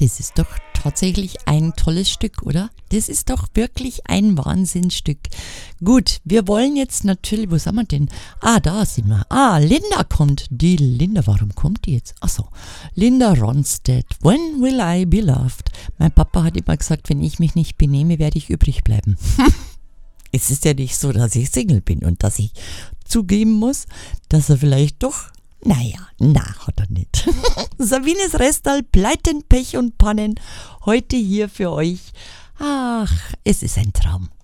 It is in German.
Das ist doch tatsächlich ein tolles Stück, oder? Das ist doch wirklich ein Wahnsinnsstück. Gut, wir wollen jetzt natürlich, wo sind wir denn? Da sind wir. Linda kommt. Die Linda, warum kommt die jetzt? Achso, Linda Ronstadt. When will I be loved? Mein Papa hat immer gesagt, wenn ich mich nicht benehme, werde ich übrig bleiben. Es ist ja nicht so, dass ich Single bin und dass ich zugeben muss, dass er vielleicht doch... hat er nicht. Sabines Restal, Pleiten, Pech und Pannen, heute hier für euch. Ach, es ist ein Traum.